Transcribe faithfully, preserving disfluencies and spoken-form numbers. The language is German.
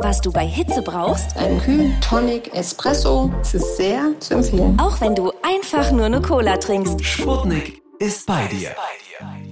Was du bei Hitze brauchst? Ein Kühl Tonic Espresso. Es ist sehr zu empfehlen. Auch wenn du einfach nur eine Cola trinkst. Sputnik ist bei dir.